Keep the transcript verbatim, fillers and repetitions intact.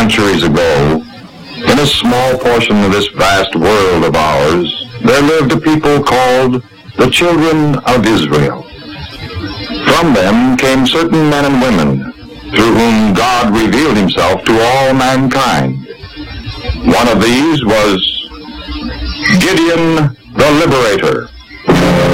centuries ago, in a small portion of this vast world of ours, there lived a people called the Children of Israel. From them came certain men and women through whom God revealed himself to all mankind. One of these was Gideon the Liberator.